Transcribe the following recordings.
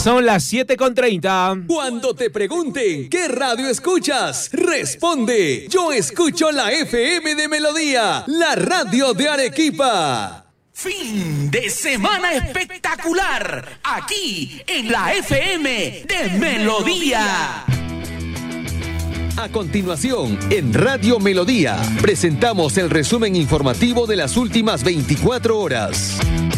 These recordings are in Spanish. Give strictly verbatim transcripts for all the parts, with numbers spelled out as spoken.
Son las siete con treinta. Cuando te pregunten qué radio escuchas, responde: yo escucho la F M de Melodía, la radio de Arequipa. Fin de semana espectacular, aquí en la F M de Melodía. A continuación, en Radio Melodía, presentamos el resumen informativo de las últimas veinticuatro horas.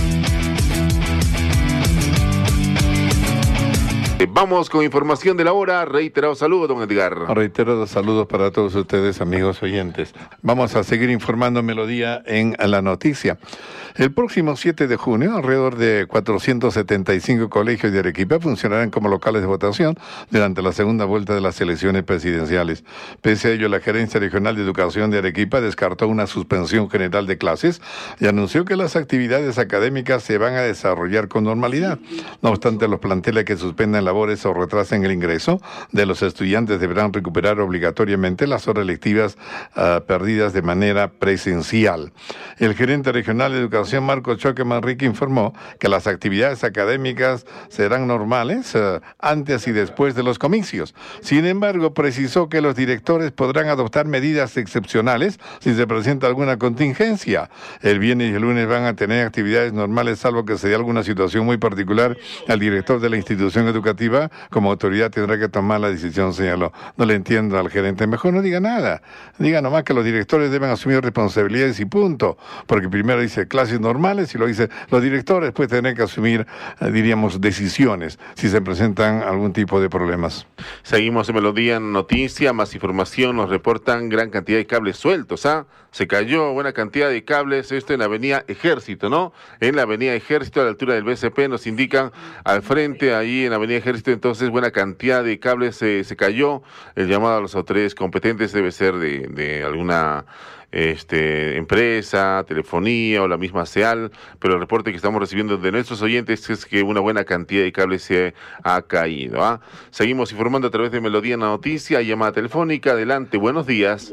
Vamos con información de la hora. Reiterados saludos, don Edgar. Reiterados saludos para todos ustedes, amigos oyentes. Vamos a seguir informando Melodía en la noticia. El próximo siete de junio, alrededor de cuatrocientos setenta y cinco colegios de Arequipa funcionarán como locales de votación durante la segunda vuelta de las elecciones presidenciales. Pese a ello, la Gerencia Regional de Educación de Arequipa descartó una suspensión general de clases y anunció que las actividades académicas se van a desarrollar con normalidad. No obstante, los planteles que suspendan labores o retrasen el ingreso de los estudiantes deberán recuperar obligatoriamente las horas lectivas uh, perdidas de manera presencial. El gerente regional de educación, Marco Choque Manrique, informó que las actividades académicas serán normales uh, antes y después de los comicios. Sin embargo, precisó que los directores podrán adoptar medidas excepcionales si se presenta alguna contingencia. El viernes y el lunes van a tener actividades normales, salvo que se dé alguna situación muy particular. El director de la institución educativa, como autoridad, tendrá que tomar la decisión, señaló. No le entiendo al gerente. Mejor no diga nada. Diga nomás que los directores deben asumir responsabilidades y punto. Porque primero dice clases normales y lo dice los directores, pues tendrán que asumir, eh, diríamos, decisiones si se presentan algún tipo de problemas. Seguimos en Melodía Noticia. Más información. Nos reportan gran cantidad de cables sueltos, ¿ah? Se cayó buena cantidad de cables, esto en la avenida Ejército, ¿no? En la avenida Ejército, a la altura del B C P, nos indican al frente, ahí en la avenida Ejército, entonces buena cantidad de cables eh, se cayó. El llamado a los autoridades competentes debe ser de, de alguna este, empresa, telefonía o la misma SEAL, pero el reporte que estamos recibiendo de nuestros oyentes es que una buena cantidad de cables se ha caído, ¿ah? Seguimos informando a través de Melodía en la Noticia, llamada telefónica. Adelante, buenos días.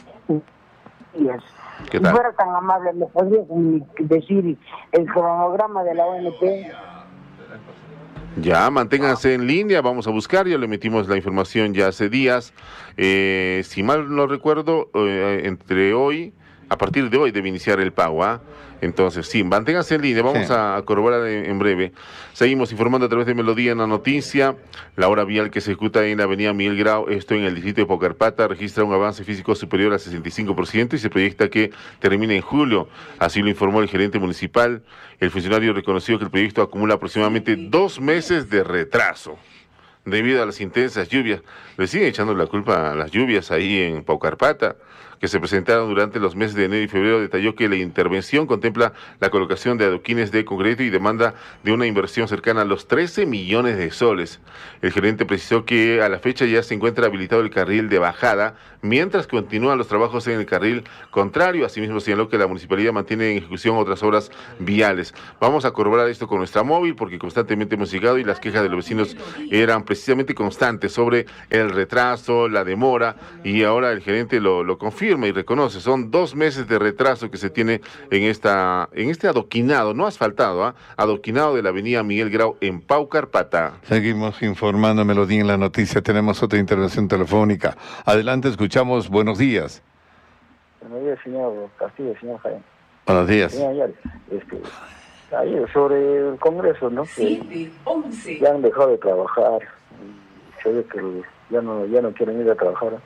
Días. ¿Qué tal? Si fuera tan amable, ¿me podría decir el cronograma de la O N P? Ya, manténganse en línea, vamos a buscar, ya le metimos la información ya hace días. Eh, si mal no recuerdo, eh, entre hoy, a partir de hoy debe iniciar el pago, ¿ah? Entonces, sí, manténganse en línea, vamos sí. a corroborar en, en breve. Seguimos informando a través de Melodía en la Noticia. La hora vial que se ejecuta en la avenida Miguel Grau, esto en el distrito de Paucarpata, registra un avance físico superior al sesenta y cinco por ciento y se proyecta que termine en julio. Así lo informó el gerente municipal. El funcionario reconoció que el proyecto acumula aproximadamente dos meses de retraso debido a las intensas lluvias. Le siguen echando la culpa a las lluvias ahí en Paucarpata, que se presentaron durante los meses de enero y febrero. Detalló que la intervención contempla la colocación de adoquines de concreto y demanda de una inversión cercana a los trece millones de soles. El gerente precisó que a la fecha ya se encuentra habilitado el carril de bajada, mientras continúan los trabajos en el carril contrario. Asimismo señaló que la municipalidad mantiene en ejecución otras obras viales. Vamos a corroborar esto con nuestra móvil, porque constantemente hemos llegado y las quejas de los vecinos eran precisamente constantes sobre el retraso, la demora, y ahora el gerente lo, lo confirma y reconoce. Son dos meses de retraso que se tiene en esta en este adoquinado, no asfaltado, ¿eh? adoquinado de la avenida Miguel Grau en Paucarpata. Seguimos informando Melodía en la Noticia. Tenemos otra intervención telefónica. Adelante, escuchamos. Buenos días. Buenos días, señor Castillo, señor Jaime. Buenos días. Señor Ayares, este, ayer sobre el Congreso, ¿no? Que ya han dejado de trabajar. Se ve que ya no, ya no quieren ir a trabajar.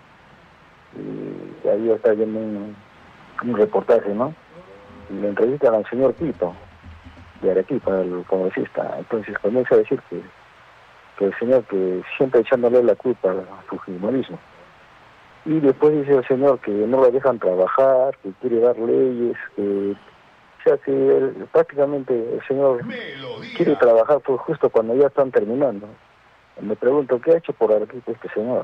Y ahí está viendo un, un reportaje, ¿no? Y le entrevistan al señor Quito, de Arequipa, el congresista. Entonces comienza a decir que, que el señor que siempre echándole la culpa a fujimorismo. Y después dice el señor que no lo dejan trabajar, que quiere dar leyes, que... O sea que él, prácticamente el señor quiere trabajar pues, justo cuando ya están terminando. Me pregunto, ¿qué ha hecho por Arequipa este señor?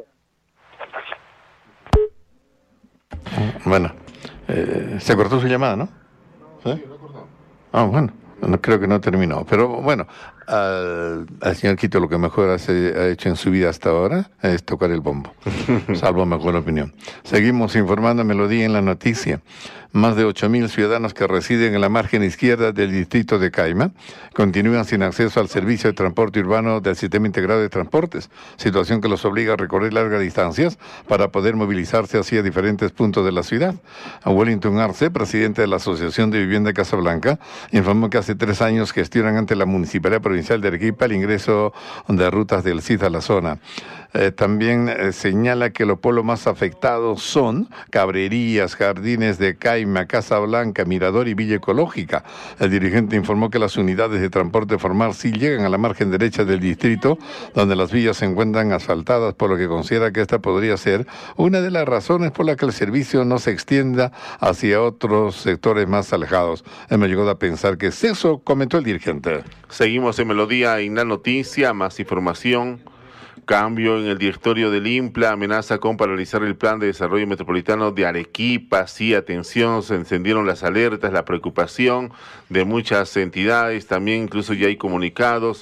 Bueno, eh, se cortó su llamada, ¿no? ¿Sí? Ah, bueno, no, creo que no terminó. Pero bueno, al, al señor Quito lo que mejor hace, ha hecho en su vida hasta ahora es tocar el bombo, salvo mejor opinión. Seguimos informando Melodía en la Noticia. Más de ocho mil ciudadanos que residen en la margen izquierda del distrito de Caima continúan sin acceso al servicio de transporte urbano del Sistema Integrado de Transportes, situación que los obliga a recorrer largas distancias para poder movilizarse hacia diferentes puntos de la ciudad. Wellington Arce, presidente de la Asociación de Vivienda de Casablanca, informó que hace tres años gestionan ante la Municipalidad Provincial de Arequipa el ingreso de rutas del C I D a la zona. Eh, también eh, señala que los polos más afectados son Cabrerías, Jardines de Caima, Casablanca, Mirador y Villa Ecológica. El dirigente informó que las unidades de transporte formal sí llegan a la margen derecha del distrito, donde las vías se encuentran asfaltadas, por lo que considera que esta podría ser una de las razones por las que el servicio no se extienda hacia otros sectores más alejados. Hemos llegado a pensar que es eso, comentó el dirigente. Seguimos en Melodía, en la noticia, más información. Cambio en el directorio del INPLA, amenaza con paralizar el plan de desarrollo metropolitano de Arequipa. Sí, atención, se encendieron las alertas, la preocupación de muchas entidades, también incluso ya hay comunicados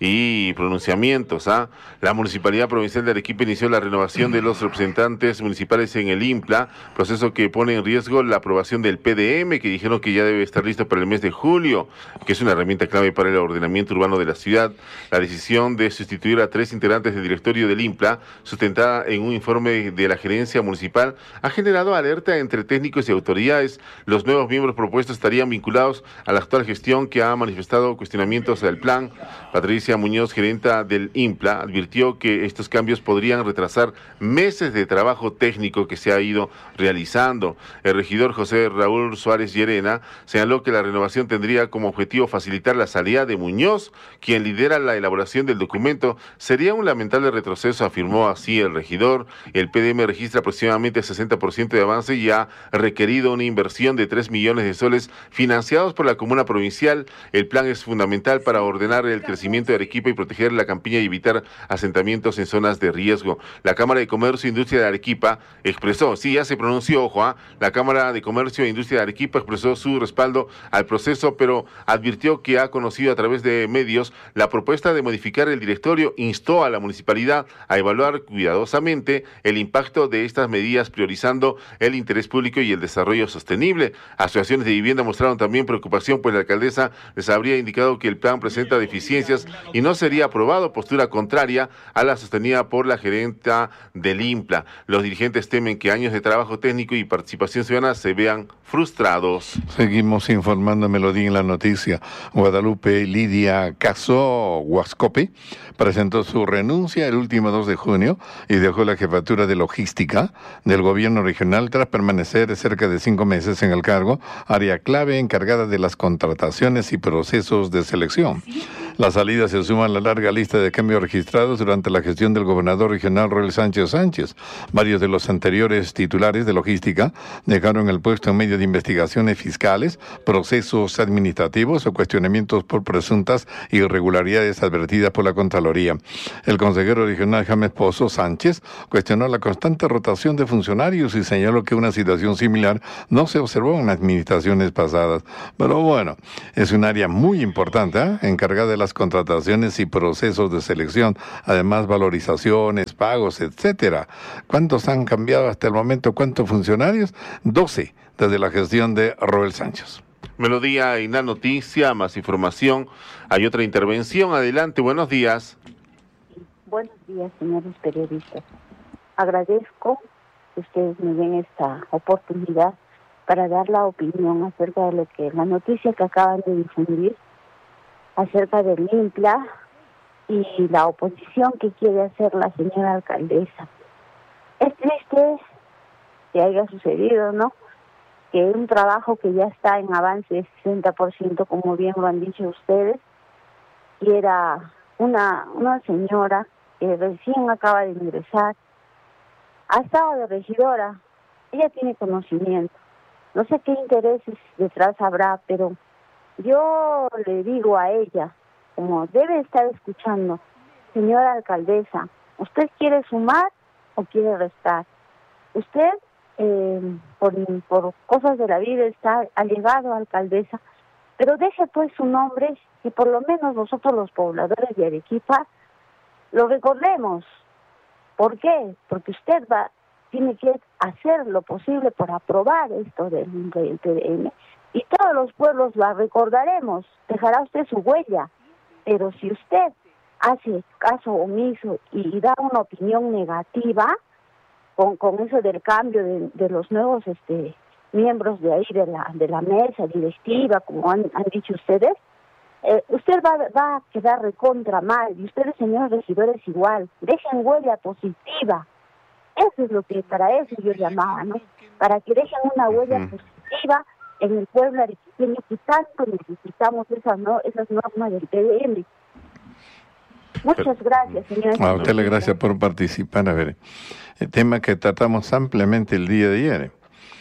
y pronunciamientos. ¿ah? La Municipalidad Provincial de Arequipa inició la renovación de los representantes municipales en el INPLA, proceso que pone en riesgo la aprobación del P D M, que dijeron que ya debe estar listo para el mes de julio, que es una herramienta clave para el ordenamiento urbano de la ciudad. La decisión de sustituir a tres integrantes del directorio del INPLA, sustentada en un informe de la gerencia municipal, ha generado alerta entre técnicos y autoridades. Los nuevos miembros propuestos estarían vinculados a la actual gestión, que ha manifestado cuestionamientos al plan. Patricia Muñoz, gerenta del INPLA, advirtió que estos cambios podrían retrasar meses de trabajo técnico que se ha ido realizando. El regidor José Raúl Suárez Llerena señaló que la renovación tendría como objetivo facilitar la salida de Muñoz, quien lidera la elaboración del documento. Sería un lamentable retroceso, afirmó así el regidor. El P D M registra aproximadamente sesenta por ciento de avance y ha requerido una inversión de tres millones de soles financiados por la comuna provincial. El plan es fundamental para ordenar el crecimiento de Arequipa y proteger la campiña y evitar asentamientos en zonas de riesgo. La Cámara de Comercio e Industria de Arequipa expresó, sí, ya se pronunció, ojo, ¿eh? la Cámara de Comercio e Industria de Arequipa expresó su respaldo al proceso, pero advirtió que ha conocido a través de medios la propuesta de modificar el directorio. Instó a la municipalidad a evaluar cuidadosamente el impacto de estas medidas, priorizando el interés público y el desarrollo sostenible. Asociaciones de vivienda mostraron también preocupación, pues la alcaldesa les habría indicado que el plan presenta deficiencias y no sería aprobado, postura contraria a la sostenida por la gerenta del INPLA. Los dirigentes temen que años de trabajo técnico y participación ciudadana se vean frustrados. Seguimos informando Melodía en la noticia. Guadalupe Lidia Caso Huascope presentó su renuncia el último dos de junio y dejó la jefatura de logística del gobierno regional tras permanecer cerca de cinco meses en el cargo, área clave encargada de las contrataciones y procesos de selección. La salida se suma a la larga lista de cambios registrados durante la gestión del gobernador regional Roel Sánchez Sánchez. Varios de los anteriores titulares de logística dejaron el puesto en medio de investigaciones fiscales, procesos administrativos o cuestionamientos por presuntas irregularidades advertidas por la Contraloría. El consejero regional James Pozo Sánchez cuestionó la constante rotación de funcionarios y señaló que una situación similar no se observó en administraciones pasadas. Pero bueno, es un área muy importante, ¿eh? encargada de las contrataciones y procesos de selección, además valorizaciones, pagos, etcétera. ¿Cuántos han cambiado hasta el momento? ¿Cuántos funcionarios? doce desde la gestión de Roel Sánchez. Melodía en la noticia, más información. Hay otra intervención. Adelante, buenos días. Buenos días, señores periodistas. Agradezco que ustedes me den esta oportunidad para dar la opinión acerca de lo que la noticia que acaban de difundir acerca del INPLA y la oposición que quiere hacer la señora alcaldesa. Es triste que haya sucedido, ¿no? Que un trabajo que ya está en avance de sesenta por ciento, como bien lo han dicho ustedes, y era una, una señora que recién acaba de ingresar, ha estado de regidora, ella tiene conocimiento. No sé qué intereses detrás habrá, pero yo le digo a ella, como debe estar escuchando, señora alcaldesa, ¿usted quiere sumar o quiere restar? Usted, eh, por, por cosas de la vida, está allegado a alcaldesa, pero deje pues su nombre, y por lo menos nosotros los pobladores de Arequipa lo recordemos. ¿Por qué? Porque usted va tiene que hacer lo posible por aprobar esto del, del P D M, y todos los pueblos la recordaremos, dejará usted su huella, pero si usted hace caso omiso y, y da una opinión negativa con, con eso del cambio de, de los nuevos este miembros de ahí de la de la mesa directiva, como han, han dicho ustedes, eh, usted va, va a quedar recontra mal, y ustedes, señores regidores, igual, dejen huella positiva. Eso es lo que, para eso yo llamaba, ¿no? Para que dejen una huella uh-huh. positiva en el pueblo arequipeño, que tanto necesitamos esas, ¿no? esas normas del P D M. Muchas gracias, señora. A usted le gracias por participar. A ver, el tema que tratamos ampliamente el día de ayer.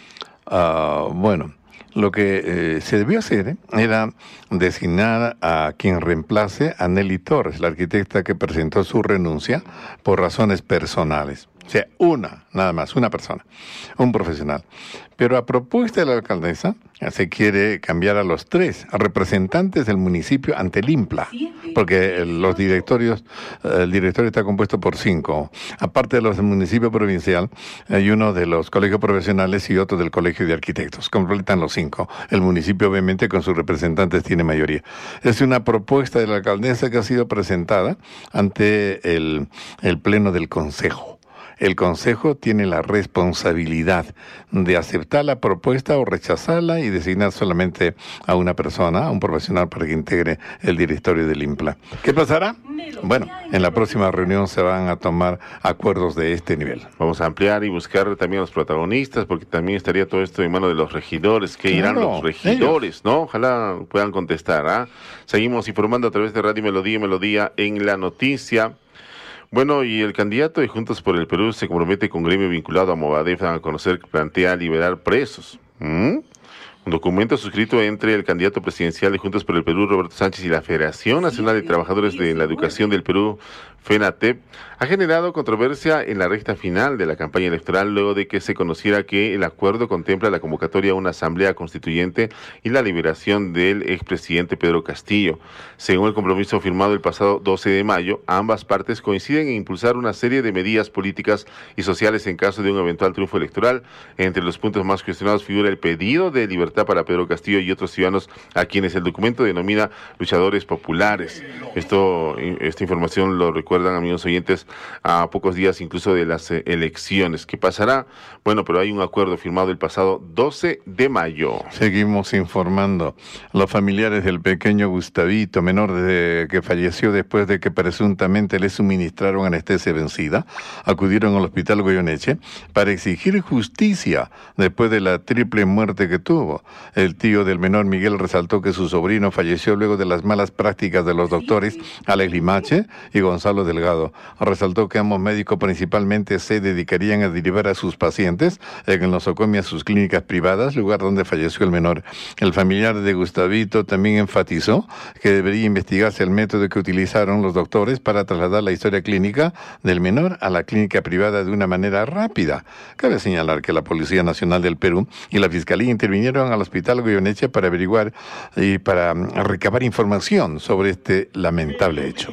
Uh, bueno, lo que eh, se debió hacer eh, era designar a quien reemplace a Nelly Torres, la arquitecta que presentó su renuncia por razones personales. O sea, una, nada más, una persona, un profesional. Pero a propuesta de la alcaldesa, se quiere cambiar a los tres a representantes del municipio ante el IMPLA, porque los directorios, el directorio está compuesto por cinco. Aparte de los del municipio provincial, hay uno de los colegios profesionales y otro del colegio de arquitectos. Completan los cinco. El municipio, obviamente, con sus representantes tiene mayoría. Es una propuesta de la alcaldesa que ha sido presentada ante el, el pleno del consejo. El Consejo tiene la responsabilidad de aceptar la propuesta o rechazarla y designar solamente a una persona, a un profesional, para que integre el directorio del IMPLA. ¿Qué pasará? Bueno, en la próxima reunión se van a tomar acuerdos de este nivel. Vamos a ampliar y buscar también a los protagonistas, porque también estaría todo esto en manos de los regidores. ¿Qué irán claro, los regidores? Ellos. ¿No? Ojalá puedan contestar. ¿ah? Seguimos informando a través de Radio Melodía y Melodía en la noticia. Bueno, y el candidato de Juntos por el Perú se compromete con gremio vinculado a Movadef a conocer que plantea liberar presos. ¿Mm? Un documento suscrito entre el candidato presidencial de Juntos por el Perú, Roberto Sánchez, y la Federación Nacional de Trabajadores de la Educación del Perú, FENATEP, ha generado controversia en la recta final de la campaña electoral luego de que se conociera que el acuerdo contempla la convocatoria a una asamblea constituyente y la liberación del expresidente Pedro Castillo. Según el compromiso firmado el pasado doce de mayo, ambas partes coinciden en impulsar una serie de medidas políticas y sociales en caso de un eventual triunfo electoral. Entre los puntos más cuestionados figura el pedido de libertad para Pedro Castillo y otros ciudadanos a quienes el documento denomina luchadores populares. Esto, esta información lo recuerdan, amigos oyentes, a pocos días incluso de las eh, elecciones. ¿Qué pasará? Bueno, pero hay un acuerdo firmado el pasado doce de mayo. Seguimos informando. Los familiares del pequeño Gustavito, menor de, que falleció después de que presuntamente le suministraron anestesia vencida, acudieron al hospital Goyeneche para exigir justicia después de la triple muerte que tuvo. El tío del menor, Miguel, resaltó que su sobrino falleció luego de las malas prácticas de los doctores Alex Limache y Gonzalo Delgado. Resaltó que ambos médicos principalmente se dedicarían a derivar a sus pacientes en el nosocomio a sus clínicas privadas, lugar donde falleció el menor. El familiar de Gustavito también enfatizó que debería investigarse el método que utilizaron los doctores para trasladar la historia clínica del menor a la clínica privada de una manera rápida. Cabe señalar que la Policía Nacional del Perú y la Fiscalía intervinieron al hospital Goyeneche para averiguar y para recabar información sobre este lamentable hecho.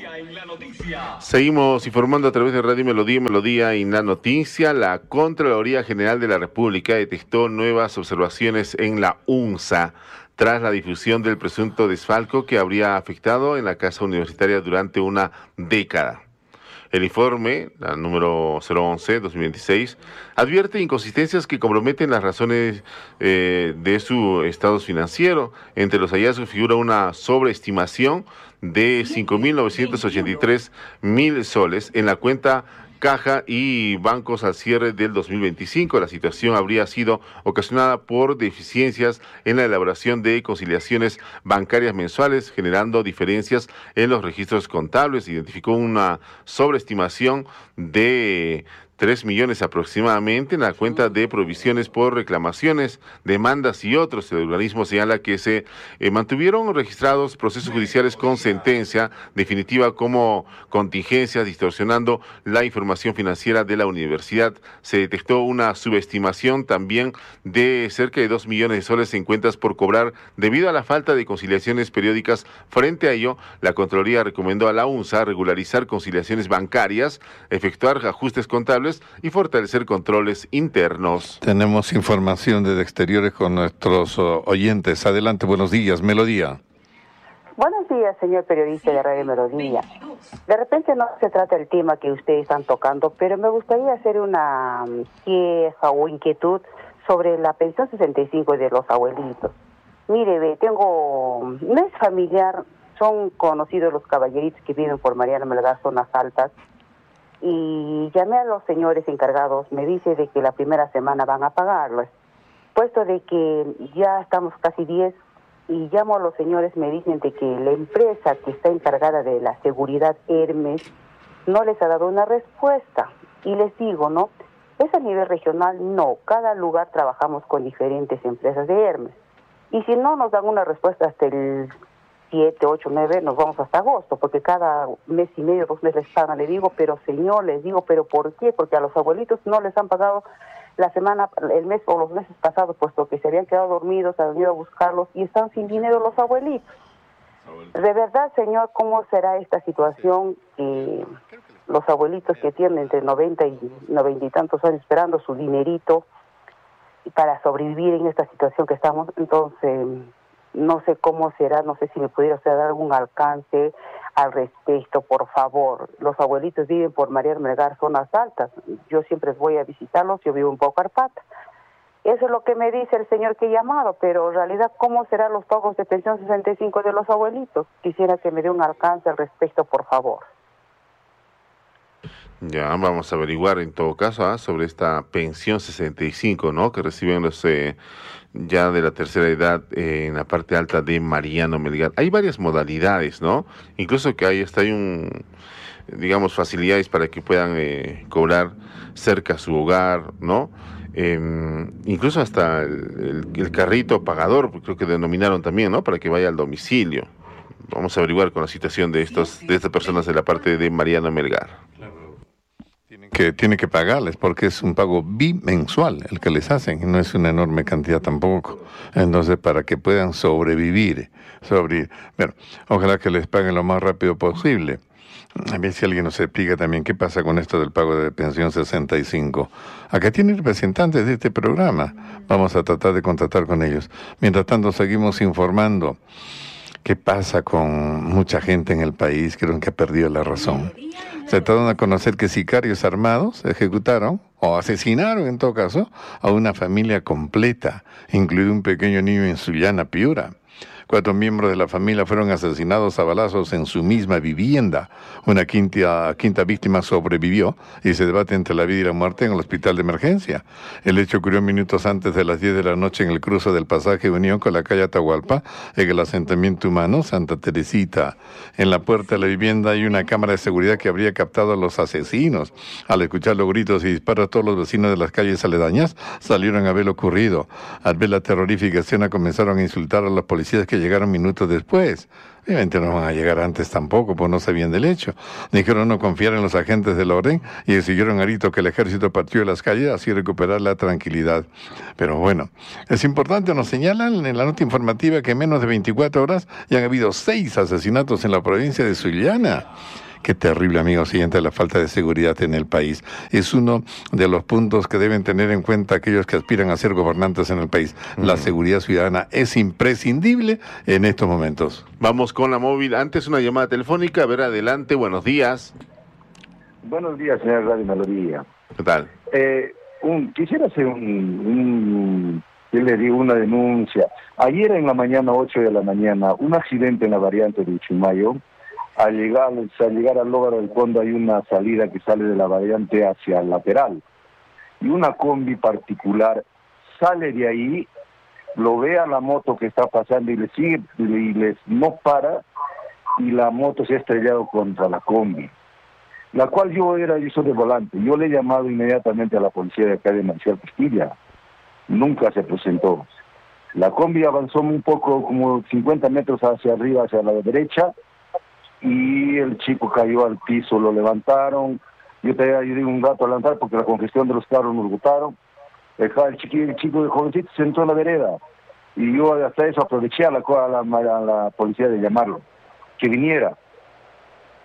Seguimos informando a través de Radio Melodía y Melodía en la noticia. La Contraloría General de la República detectó nuevas observaciones en la UNSA tras la difusión del presunto desfalco que habría afectado en la casa universitaria durante una década. El informe, la número cero once dos mil veintiséis, advierte inconsistencias que comprometen las razones eh, de su estado financiero. Entre los hallazgos figura una sobreestimación de cinco mil novecientos ochenta y tres mil soles en la cuenta caja y bancos al cierre del dos mil veinticinco. La situación habría sido ocasionada por deficiencias en la elaboración de conciliaciones bancarias mensuales, generando diferencias en los registros contables. Identificó una sobreestimación de tres millones aproximadamente en la cuenta de provisiones por reclamaciones, demandas y otros. El organismo señala que se eh, mantuvieron registrados procesos judiciales con sentencia definitiva como contingencias, distorsionando la información financiera de la universidad. Se detectó una subestimación también de cerca de dos millones de soles en cuentas por cobrar debido a la falta de conciliaciones periódicas. Frente a ello, la Contraloría recomendó a la UNSA regularizar conciliaciones bancarias, efectuar ajustes contables responsables y fortalecer controles internos. Tenemos información desde exteriores con nuestros uh, oyentes. Adelante, buenos días, Melodía. Buenos días, señor periodista de Radio Melodía. De repente no se trata del tema que ustedes están tocando, pero me gustaría hacer una queja o inquietud sobre la pensión sesenta y cinco de los abuelitos. Mire, ve, tengo, no es familiar, son conocidos los caballeritos que viven por Mariano Melgar, zonas altas, y llamé a los señores encargados, me dice de que la primera semana van a pagarlos, puesto de que ya estamos casi diez, y llamo a los señores, me dicen de que la empresa que está encargada de la seguridad Hermes no les ha dado una respuesta. Y les digo, ¿no? Es a nivel regional, no. Cada lugar trabajamos con diferentes empresas de Hermes. Y si no nos dan una respuesta hasta el siete, ocho, nueve, nos vamos hasta agosto, porque cada mes y medio, dos meses les pagan. Le digo, pero señor, les digo, ¿pero por qué? Porque a los abuelitos no les han pagado la semana, el mes o los meses pasados, puesto que se habían quedado dormidos, han ido a buscarlos y están sin dinero los abuelitos. De verdad, señor, ¿cómo será esta situación? Que los abuelitos que tienen entre noventa y noventa y tantos años esperando su dinerito para sobrevivir en esta situación que estamos, entonces no sé cómo será, no sé si me pudiera usted dar algún alcance al respecto, por favor. Los abuelitos viven por Mariano Melgar, zonas altas. Yo siempre voy a visitarlos, yo vivo en Paucarpata. Eso es lo que me dice el señor que he llamado, pero en realidad, ¿cómo serán los pagos de pensión sesenta y cinco de los abuelitos? Quisiera que me dé un alcance al respecto, por favor. Ya, vamos a averiguar en todo caso ¿ah? sobre esta pensión sesenta y cinco, ¿no? Que reciben los eh, ya de la tercera edad eh, en la parte alta de Mariano Melgar. Hay varias modalidades, ¿no? Incluso que hay hasta hay un, digamos, facilidades para que puedan eh, cobrar cerca a su hogar, ¿no? Eh, incluso hasta el, el, el carrito pagador, creo que denominaron también, ¿no? Para que vaya al domicilio. Vamos a averiguar con la situación de estos de estas personas de la parte de Mariano Melgar. Que tiene que pagarles porque es un pago bimensual el que les hacen y no es una enorme cantidad tampoco. Entonces, para que puedan sobrevivir, sobrevivir. Bueno, ojalá que les paguen lo más rápido posible. A ver si alguien nos explica también qué pasa con esto del pago de pensión sesenta y cinco. Acá tienen representantes de este programa. Vamos a tratar de contactar con ellos. Mientras tanto, seguimos informando. ¿Qué pasa con mucha gente en el país? Creo que ha perdido la razón. Se trataron a conocer que sicarios armados ejecutaron, o asesinaron en todo caso, a una familia completa, incluido un pequeño niño en Sullana, Piura. Cuatro miembros de la familia fueron asesinados a balazos en su misma vivienda. Una quinta, quinta víctima sobrevivió y se debate entre la vida y la muerte en el hospital de emergencia. El hecho ocurrió minutos antes de las diez de la noche en el cruce del pasaje Unión con la calle Atahualpa, en el asentamiento humano Santa Teresita. En la puerta de la vivienda hay una cámara de seguridad que habría captado a los asesinos. Al escuchar los gritos y disparos, todos los vecinos de las calles aledañas salieron a ver lo ocurrido. Al ver la terrorífica escena, comenzaron a insultar a los policías que llegaron minutos después. Obviamente no van a llegar antes tampoco, pues no sabían del hecho. Dijeron no confiar en los agentes del orden y exigieron a grito que el ejército partió de las calles, así recuperar la tranquilidad. Pero bueno, es importante, nos señalan en la nota informativa que en menos de veinticuatro horas ya han habido seis asesinatos en la provincia de Sullana. Qué terrible, amigos siguientes, la falta de seguridad en el país. Es uno de los puntos que deben tener en cuenta aquellos que aspiran a ser gobernantes en el país. Mm. La seguridad ciudadana es imprescindible en estos momentos. Vamos con la móvil. Antes una llamada telefónica. A ver, adelante. Buenos días. Buenos días, señor Radio Melodía. ¿Qué tal? Eh, un, quisiera hacer un, un, yo le digo una denuncia. Ayer en la mañana, ocho de la mañana, un accidente en la variante de Uchumayo. Al llegar, al llegar al Lógaro del Fondo hay una salida que sale de la variante hacia el lateral. Y una combi particular sale de ahí, lo ve a la moto que está pasando y le sigue, y les no para, y la moto se ha estrellado contra la combi. La cual yo era, yo soy de volante. Yo le he llamado inmediatamente a la policía de acá de Marcial Castilla. Nunca se presentó. La combi avanzó un poco, como cincuenta metros hacia arriba, hacia la derecha, y el chico cayó al piso, lo levantaron. Yo te ayudé un rato a levantar porque la congestión de los carros nos botaron. El, el, chiqui, el chico de jovencito se sentó en la vereda y yo hasta eso aproveché a la, a la, a la policía de llamarlo, que viniera.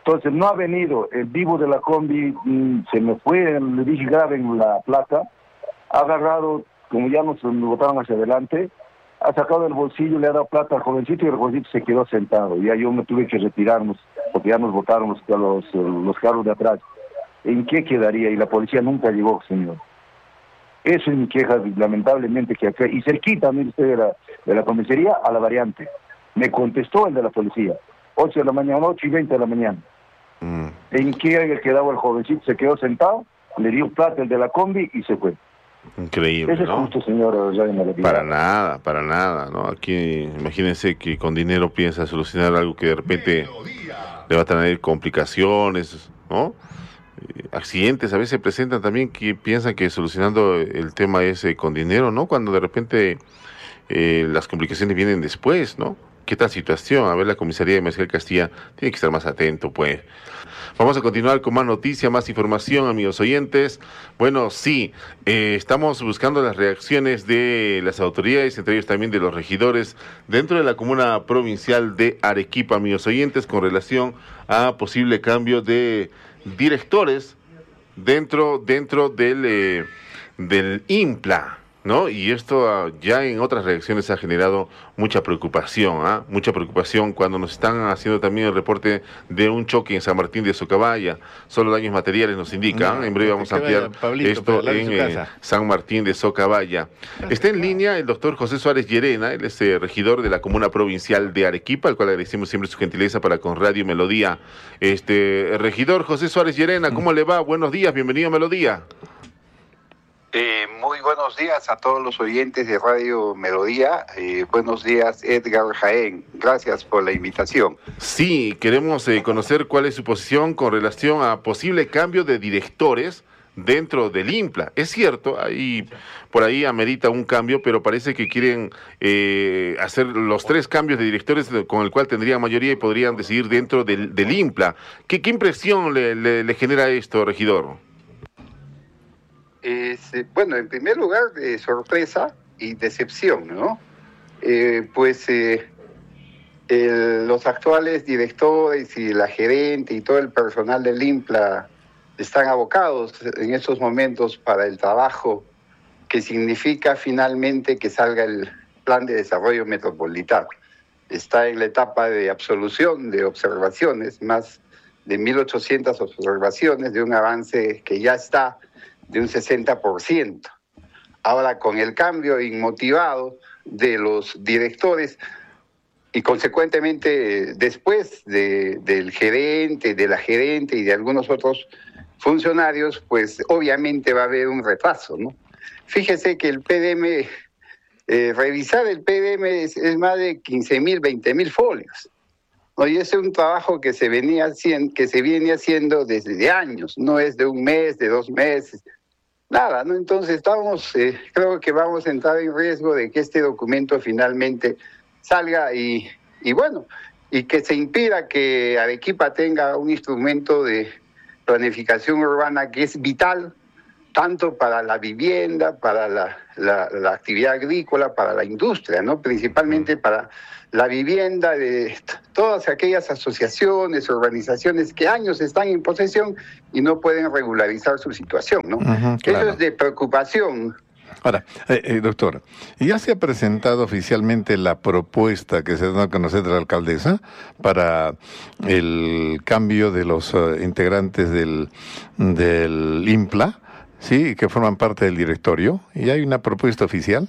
Entonces no ha venido el vivo de la combi, mm, se me fue, le dije graben la placa, ha agarrado, como ya nos, nos botaron hacia adelante, ha sacado del bolsillo, le ha dado plata al jovencito y el jovencito se quedó sentado. Ya yo me tuve que retirarnos porque ya nos botaron los, los, los carros de atrás. ¿En qué quedaría? Y la policía nunca llegó, señor. Eso es mi queja, lamentablemente, que acá, y cerquita, mire usted, de la, de la comisaría a la variante. Me contestó el de la policía, ocho de la mañana, ocho y veinte de la mañana. Mm. ¿En qué haya quedado el jovencito? Se quedó sentado, le dio plata el de la combi y se fue. Increíble, Ese ¿no? es justo, señor. Para nada, para nada, ¿no? Aquí, imagínense que con dinero piensa solucionar algo que de repente le va a traer complicaciones, ¿no? Accidentes a veces se presentan también que piensan que solucionando el tema ese con dinero, ¿no? Cuando de repente eh, las complicaciones vienen después, ¿no? ¿Qué tal situación? A ver, la comisaría de Mariscal Castilla tiene que estar más atento, pues. Vamos a continuar con más noticias, más información, amigos oyentes. Bueno, sí, eh, estamos buscando las reacciones de las autoridades, entre ellos también de los regidores, dentro de la comuna provincial de Arequipa, amigos oyentes, con relación a posible cambio de directores dentro, dentro del, eh, del INPLA, ¿no? Y esto uh, ya en otras reacciones ha generado mucha preocupación, ¿ah? ¿eh? Mucha preocupación cuando nos están haciendo también el reporte de un choque en San Martín de Socabaya. Solo daños materiales nos indican. No, en breve vamos a ampliar vaya, Pablito, esto en eh, San Martín de Socabaya. Está en línea el doctor José Suárez Llerena, él es eh, regidor de la comuna provincial de Arequipa, al cual agradecemos siempre su gentileza para con Radio Melodía. Este regidor José Suárez Llerena, ¿cómo le va? Buenos días, bienvenido a Melodía. Eh, muy buenos días a todos los oyentes de Radio Melodía. Eh, buenos días, Edgar Jaén. Gracias por la invitación. Sí, queremos eh, conocer cuál es su posición con relación a posible cambio de directores dentro del INPLA. Es cierto, ahí por ahí amerita un cambio, pero parece que quieren eh, hacer los tres cambios de directores con el cual tendrían mayoría y podrían decidir dentro del, del INPLA. ¿Qué, qué impresión le, le, le genera esto, regidor? Es, bueno, en primer lugar, de sorpresa y decepción, ¿no? Eh, pues eh, el, los actuales directores y la gerente y todo el personal del INPLA están abocados en estos momentos para el trabajo que significa finalmente que salga el plan de desarrollo metropolitano. Está en la etapa de absolución de observaciones, más de mil ochocientas observaciones de un avance que ya está de un sesenta por ciento. Ahora, con el cambio inmotivado de los directores y consecuentemente después de, del gerente, de la gerente y de algunos otros funcionarios, pues obviamente va a haber un retraso, ¿no? Fíjese que el P D M, eh, revisar el P D M es, es más de quince mil, veinte mil folios. ¿No? Y ese es un trabajo que se venía haciendo, que se viene haciendo desde años, no es de un mes, de dos meses, nada, ¿no? Entonces estamos, eh, creo que vamos a entrar en riesgo de que este documento finalmente salga y, y bueno, y que se impida que Arequipa tenga un instrumento de planificación urbana que es vital, tanto para la vivienda, para la, la, la actividad agrícola, para la industria, ¿no? Principalmente para la vivienda de todas aquellas asociaciones, organizaciones que años están en posesión y no pueden regularizar su situación, ¿no? Uh-huh, claro. Eso es de preocupación. Ahora, eh, eh, doctor, ¿ya se ha presentado oficialmente la propuesta que se da a conocer de la alcaldesa para el cambio de los uh, integrantes del, del INPLA, sí, que forman parte del directorio? ¿Y hay una propuesta oficial?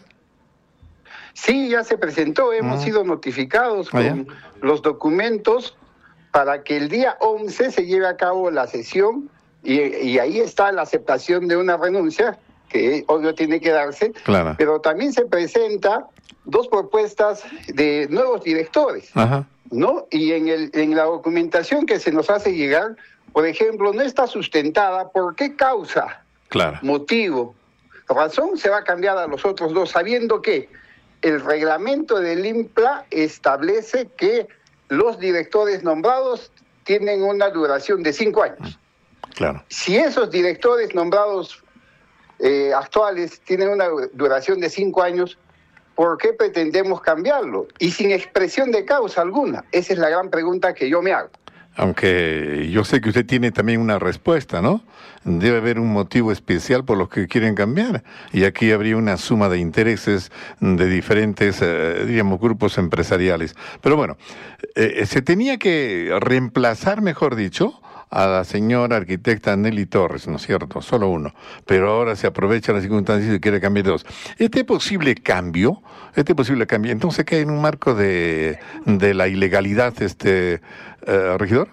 Sí, ya se presentó, hemos uh-huh. sido notificados con ¿Ah, los documentos para que el día once se lleve a cabo la sesión y, y ahí está la aceptación de una renuncia, que obvio tiene que darse, claro. Pero también se presenta dos propuestas de nuevos directores, uh-huh. ¿no? Y en, el, en la documentación que se nos hace llegar, por ejemplo, no está sustentada por qué causa, claro. motivo, razón se va a cambiar a los otros dos, sabiendo que el reglamento del INPLA establece que los directores nombrados tienen una duración de cinco años. Claro. Si esos directores nombrados eh, actuales tienen una duración de cinco años, ¿por qué pretendemos cambiarlo? Y sin expresión de causa alguna. Esa es la gran pregunta que yo me hago. Aunque yo sé que usted tiene también una respuesta, ¿no? Debe haber un motivo especial por los que quieren cambiar. Y aquí habría una suma de intereses de diferentes, eh, diríamos, grupos empresariales. Pero bueno, eh, se tenía que reemplazar, mejor dicho, a la señora arquitecta Nelly Torres, ¿no es cierto? Solo uno. Pero ahora se aprovecha las circunstancias y quiere cambiar dos. Este posible cambio, este posible cambio, entonces cae en un marco de, de la ilegalidad, este eh, regidor.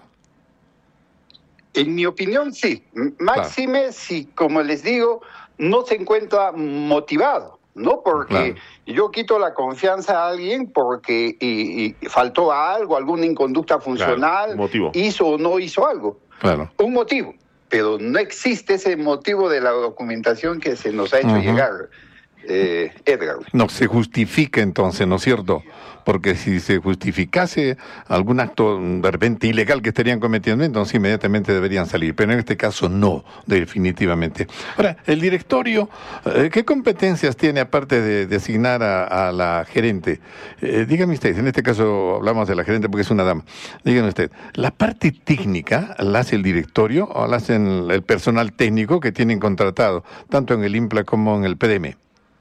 En mi opinión, sí. Máxime, claro. Si, como les digo, no se encuentra motivado, ¿no? Porque claro. Yo quito la confianza a alguien porque y, y faltó algo, alguna inconducta funcional, claro. Hizo o no hizo algo. Claro. Un motivo, pero no existe ese motivo de la documentación que se nos ha hecho uh-huh. llegar, eh, Edgar. No se justifica entonces, ¿no es cierto? Porque si se justificase algún acto de repente ilegal que estarían cometiendo, entonces inmediatamente deberían salir. Pero en este caso no, definitivamente. Ahora, el directorio, ¿qué competencias tiene aparte de designar a, a la gerente? Eh, dígame usted, en este caso hablamos de la gerente porque es una dama. Dígame usted, ¿la parte técnica la hace el directorio o la hacen el personal técnico que tienen contratado, tanto en el INPLA como en el P D M?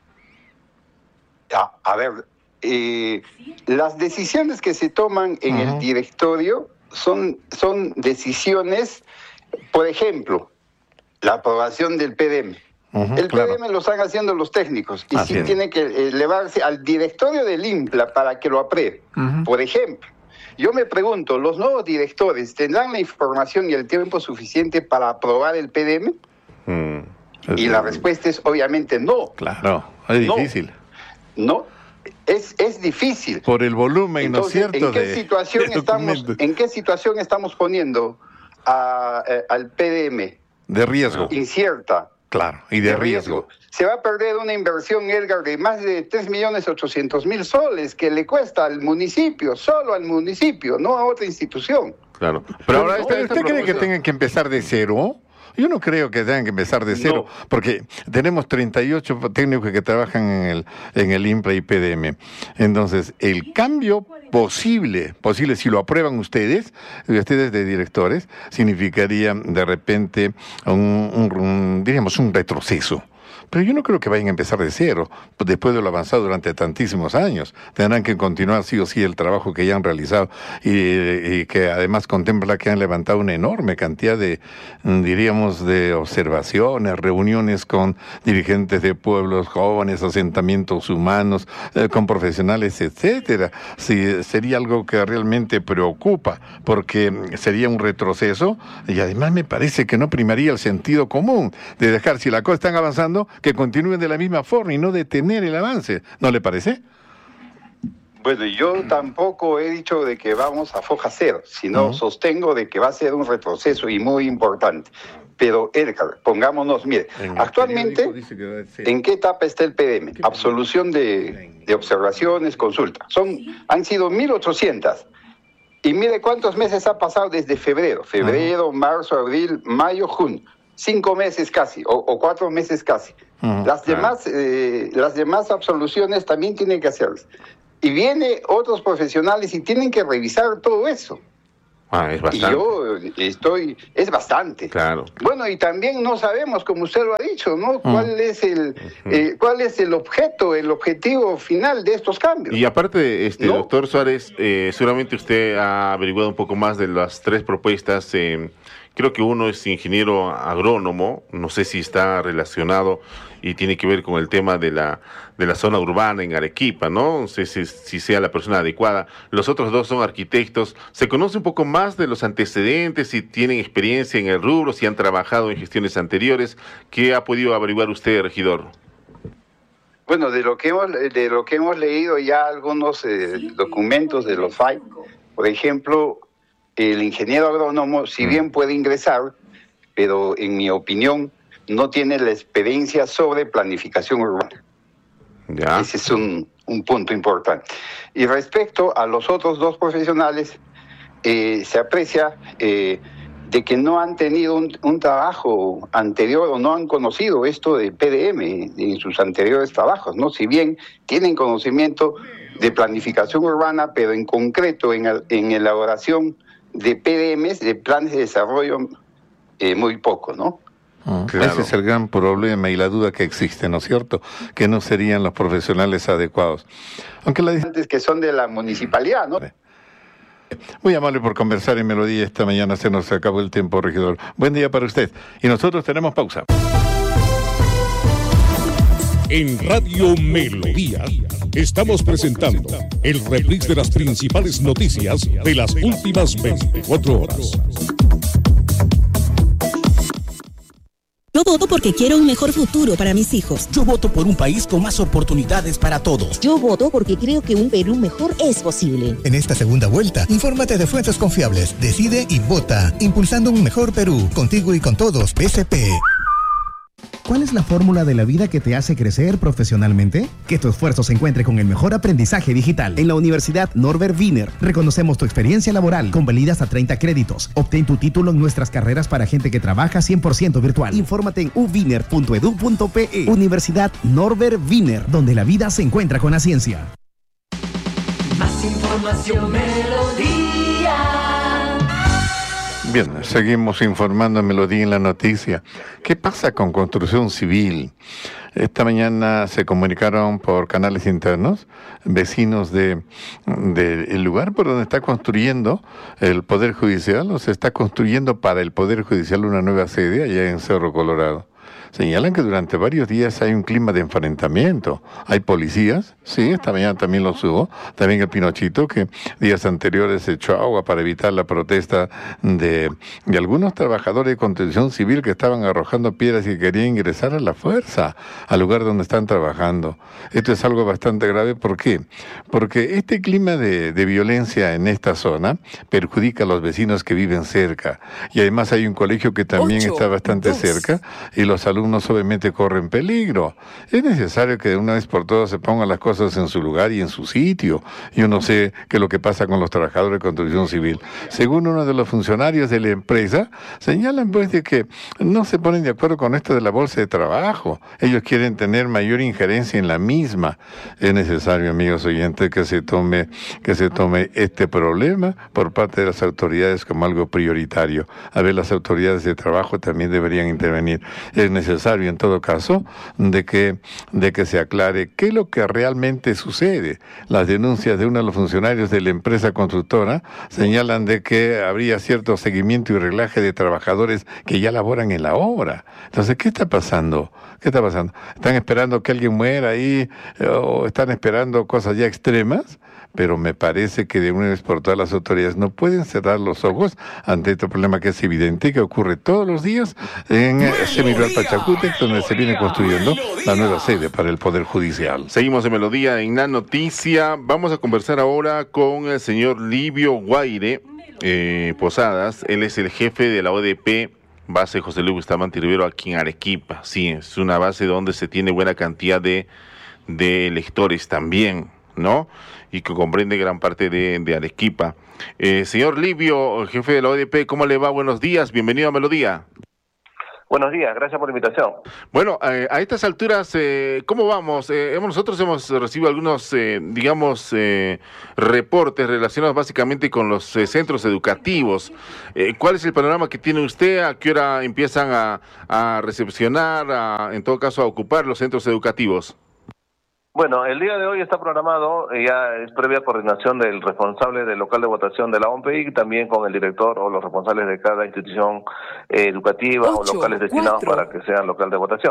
A, a ver... Eh, las decisiones que se toman en uh-huh. el directorio son, son decisiones, por ejemplo, la aprobación del P D M. Uh-huh, el claro. P D M lo están haciendo los técnicos y sí tiene que elevarse al directorio del INPLA para que lo apruebe. Uh-huh. Por ejemplo, yo me pregunto, ¿los nuevos directores tendrán la información y el tiempo suficiente para aprobar el P D M? Uh-huh. Y la respuesta es obviamente no. Claro, es difícil. No. no. Es, es difícil. Por el volumen, entonces, ¿no es cierto? ¿En qué, de, situación de estamos, ¿En qué situación estamos poniendo a, a, al P D M? De riesgo. Incierta. Claro, y de, de riesgo. riesgo. Se va a perder una inversión, Edgar, de más de tres millones ochocientos mil soles que le cuesta al municipio, solo al municipio, no a otra institución. Claro. Pero, Pero ahora, ¿usted, ¿usted cree que tengan que empezar de cero? Yo no creo que tengan que empezar de cero, no. Porque tenemos treinta y ocho técnicos que trabajan en el en el INPLA y P D M. Entonces, el cambio posible, posible si lo aprueban ustedes, ustedes de directores, significaría de repente un, un, un diríamos, un retroceso. Pero yo no creo que vayan a empezar de cero, después de lo avanzado durante tantísimos años. Tendrán que continuar sí o sí el trabajo que ya han realizado y, y que además contempla que han levantado una enorme cantidad de, diríamos, de observaciones, reuniones con dirigentes de pueblos jóvenes, asentamientos humanos, eh, con profesionales, etcétera. Sí, sería algo que realmente preocupa, porque sería un retroceso y además me parece que no primaría el sentido común de dejar, si las cosas están avanzando, que continúen de la misma forma y no detener el avance. ¿No le parece? Bueno, yo tampoco he dicho de que vamos a foja cero, sino uh-huh. sostengo de que va a ser un retroceso y muy importante. Pero, Edgar, pongámonos, mire, en actualmente, ¿en qué etapa está el P D M? Absolución de, de observaciones, consulta. Son, han sido mil ochocientas. Y mire cuántos meses ha pasado desde febrero. Febrero, uh-huh. marzo, abril, mayo, junio. Cinco meses casi, o, o cuatro meses casi. Uh-huh. Las demás, eh, las demás absoluciones también tienen que hacerse. Y vienen otros profesionales y tienen que revisar todo eso. Ah, es bastante. Y yo estoy, es bastante. Claro. Bueno, y también no sabemos, como usted lo ha dicho, ¿no? ¿Cuál uh-huh. es el, uh-huh. eh, cuál es el objeto, el objetivo final de estos cambios? Y aparte, este, ¿no? doctor Suárez, eh, seguramente usted ha averiguado un poco más de las tres propuestas. Eh, Creo que uno es ingeniero agrónomo, no sé si está relacionado y tiene que ver con el tema de la de la zona urbana en Arequipa, ¿no? No sé si, si sea la persona adecuada. Los otros dos son arquitectos. ¿Se conoce un poco más de los antecedentes, si tienen experiencia en el rubro, si han trabajado en gestiones anteriores? ¿Qué ha podido averiguar usted, regidor? Bueno, de lo que hemos, de lo que hemos leído ya algunos eh, documentos de los F A I, por ejemplo, el ingeniero agrónomo, si bien puede ingresar, pero en mi opinión no tiene la experiencia sobre planificación urbana. Ya. Ese es un, un punto importante. Y respecto a los otros dos profesionales, eh, se aprecia eh, de que no han tenido un, un trabajo anterior o no han conocido esto de P D M en sus anteriores trabajos, ¿no? Si bien tienen conocimiento de planificación urbana, pero en concreto en, en elaboración de P D Ms, de planes de desarrollo, eh, muy poco, ¿no? Ah, claro. Ese es el gran problema y la duda que existe, ¿no es cierto? Que no serían los profesionales adecuados. Aunque la que son de la municipalidad, ¿no? Muy amable por conversar en Melodía esta mañana, se nos acabó el tiempo, regidor. Buen día para usted. Y nosotros tenemos pausa. En Radio Melodía estamos presentando el reprise de las principales noticias de las últimas veinticuatro horas. Yo voto porque quiero un mejor futuro para mis hijos. Yo voto por un país con más oportunidades para todos. Yo voto porque creo que un Perú mejor es posible. En esta segunda vuelta, infórmate de fuentes confiables, decide y vota, impulsando un mejor Perú, contigo y con todos, P S P. ¿Cuál es la fórmula de la vida que te hace crecer profesionalmente? Que tu esfuerzo se encuentre con el mejor aprendizaje digital. En la Universidad Norbert Wiener reconocemos tu experiencia laboral con validas a treinta créditos. Obtén tu título en nuestras carreras para gente que trabaja cien por ciento virtual. Infórmate en u wiener punto edu punto pe. Universidad Norbert Wiener, donde la vida se encuentra con la ciencia. Más información, Melodía. Bien, seguimos informando en Melodía en la noticia. ¿Qué pasa con construcción civil? Esta mañana se comunicaron por canales internos vecinos de, de el lugar por donde está construyendo el Poder Judicial, o se está construyendo para el Poder Judicial una nueva sede allá en Cerro Colorado. Señalan que durante varios días hay un clima de enfrentamiento. Hay policías, sí, esta mañana también los hubo. También el Pinochito, que días anteriores echó agua para evitar la protesta de, de algunos trabajadores de construcción civil que estaban arrojando piedras y querían ingresar a la fuerza al lugar donde están trabajando. Esto es algo bastante grave. ¿Por qué? Porque este clima de, de violencia en esta zona perjudica a los vecinos que viven cerca. Y además hay un colegio que también Ocho, está bastante dos. cerca y los alumnos obviamente corren peligro. Es necesario que de una vez por todas se pongan las cosas en su lugar y en su sitio. Yo no sé qué es lo que pasa con los trabajadores de construcción civil. Según uno de los funcionarios de la empresa, señalan pues de que no se ponen de acuerdo con esto de la bolsa de trabajo. Ellos quieren tener mayor injerencia en la misma. Es necesario, amigos oyentes, que se tome, que se tome este problema por parte de las autoridades como algo prioritario. A ver, las autoridades de trabajo también deberían intervenir. Es necesario necesario en todo caso de que, de que se aclare qué es lo que realmente sucede. Las denuncias de uno de los funcionarios de la empresa constructora señalan de que habría cierto seguimiento y reglaje de trabajadores que ya laboran en la obra. Entonces, ¿qué está pasando? ¿Qué está pasando? ¿Están esperando que alguien muera ahí o están esperando cosas ya extremas? Pero me parece que de una vez por todas las autoridades no pueden cerrar los ojos ante este problema que es evidente, que ocurre todos los días en Semirural Pachacútec, donde se viene construyendo la nueva sede para el Poder Judicial. Seguimos en Melodía en la noticia. Vamos a conversar ahora con el señor Livio Guaire eh, Posadas. Él es el jefe de la O D P base José Luis Bustamante Rivero aquí en Arequipa. Sí, es una base donde se tiene buena cantidad de, de electores también, ¿no? Y que comprende gran parte de, de Arequipa. Eh, señor Livio, jefe de la O D P, ¿cómo le va? Buenos días, bienvenido a Melodía. Buenos días, gracias por la invitación. Bueno, eh, a estas alturas, eh, ¿cómo vamos? Eh, hemos, nosotros hemos recibido algunos, eh, digamos, eh, reportes relacionados básicamente con los eh, centros educativos. Eh, ¿Cuál es el panorama que tiene usted? ¿A qué hora empiezan a, a recepcionar, a, en todo caso, a ocupar los centros educativos? Bueno, el día de hoy está programado, eh, ya es previa coordinación del responsable del local de votación de la O M P I, también con el director o los responsables de cada institución eh, educativa Ocho, o locales destinados cuatro. Para que sean local de votación.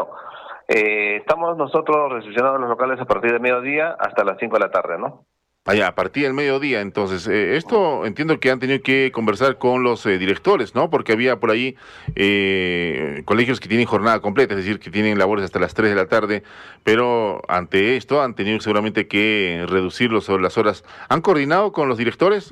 Eh, estamos nosotros recepcionando los locales a partir de mediodía hasta las cinco de la tarde, ¿no? Allá, a partir del mediodía, entonces, eh, esto entiendo que han tenido que conversar con los eh, directores, ¿no? Porque había por ahí eh, colegios que tienen jornada completa, es decir, que tienen labores hasta las tres de la tarde, pero ante esto han tenido seguramente que reducirlo sobre las horas. ¿Han coordinado con los directores?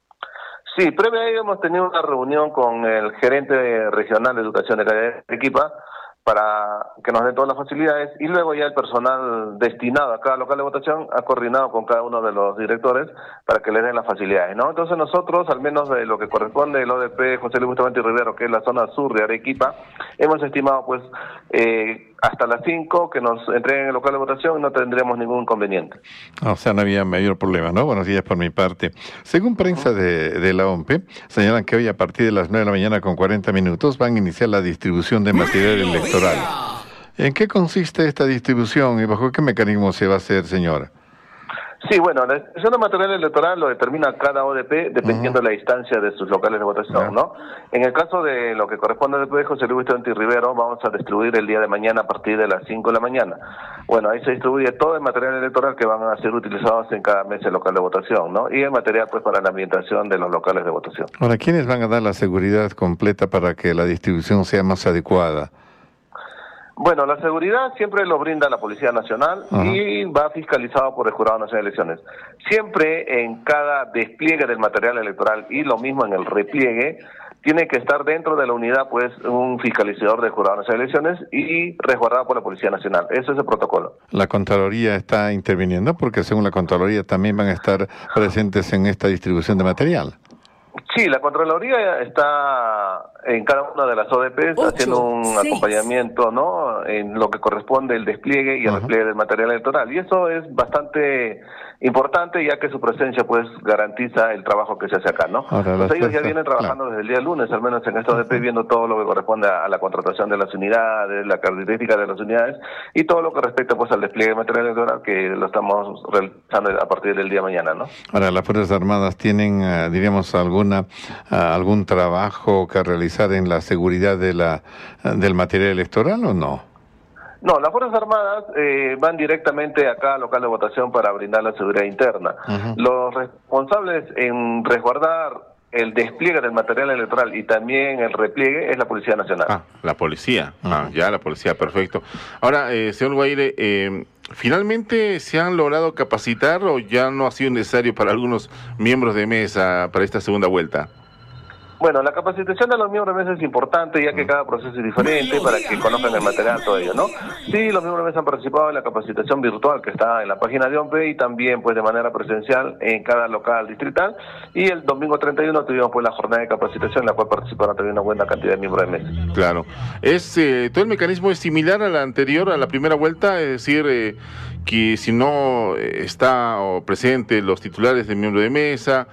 Sí, previo a ello hemos tenido una reunión con el gerente regional de educación de Arequipa, para que nos den todas las facilidades, y luego ya el personal destinado a cada local de votación ha coordinado con cada uno de los directores para que les den las facilidades, ¿no? Entonces nosotros, al menos de lo que corresponde el O D P José Luis Bustamante y Rivero, que es la zona sur de Arequipa, hemos estimado pues eh, hasta las cinco que nos entreguen el local de votación y no tendremos ningún inconveniente. O sea, no había mayor problema, ¿no? Buenos días por mi parte. Según prensa de, de la O M P E, señalan que hoy a partir de las nueve de la mañana con cuarenta minutos van a iniciar la distribución de material electoral. ¿En qué consiste esta distribución y bajo qué mecanismo se va a hacer, señora? Sí, bueno, la distribución de material electoral lo determina cada O D P dependiendo uh-huh. de la distancia de sus locales de votación, uh-huh. ¿no? En el caso de lo que corresponde al O D P José Luis Bustamante y Rivero, vamos a distribuir el día de mañana a partir de las cinco de la mañana. Bueno, ahí se distribuye todo el material electoral que van a ser utilizados en cada mesa local de votación, ¿no? Y el material pues para la ambientación de los locales de votación. Ahora, ¿quiénes van a dar la seguridad completa para que la distribución sea más adecuada? Bueno, la seguridad siempre lo brinda la Policía Nacional uh-huh. y va fiscalizado por el Jurado Nacional de Elecciones. Siempre en cada despliegue del material electoral y lo mismo en el repliegue, tiene que estar dentro de la unidad pues un fiscalizador del Jurado Nacional de Elecciones y resguardado por la Policía Nacional. Ese es el protocolo. ¿La Contraloría está interviniendo? Porque según la Contraloría también van a estar presentes en esta distribución de material. Sí, la Contraloría está en cada una de las O D Pes Ocho, haciendo un seis. acompañamiento, ¿no? En lo que corresponde el despliegue y el uh-huh. despliegue del material electoral. Y eso es bastante importante, ya que su presencia pues garantiza el trabajo que se hace acá, ¿no? Ahora, pues ellos ya vienen trabajando claro. desde el día lunes, al menos en esta O D P, viendo todo lo que corresponde a, a la contratación de las unidades, la característica de las unidades y todo lo que respecta pues al despliegue de material electoral, que lo estamos realizando a partir del día de mañana, ¿no? Ahora, ¿las Fuerzas Armadas tienen, uh, diríamos, alguna uh, algún trabajo que realizar en la seguridad de la uh, del material electoral o no? No, las Fuerzas Armadas eh, van directamente a cada local de votación para brindar la seguridad interna. Uh-huh. Los responsables en resguardar el despliegue del material electoral y también el repliegue es la Policía Nacional. Ah, la policía. Uh-huh. Ah, ya la policía, perfecto. Ahora, eh, señor Guaire, eh, ¿finalmente se han logrado capacitar o ya no ha sido necesario para algunos miembros de mesa para esta segunda vuelta? Bueno, la capacitación de los miembros de mesa es importante, ya que cada proceso es diferente para que conozcan el material, todo ello, ¿no? Sí, los miembros de mesa han participado en la capacitación virtual que está en la página de O M P E y también pues de manera presencial en cada local distrital, y el domingo treinta y uno tuvimos pues la jornada de capacitación en la cual participaron también una buena cantidad de miembros de mesa. Claro. Es eh, todo el mecanismo es similar a la anterior, a la primera vuelta, es decir, eh, que si no está o presente los titulares de miembro de mesa,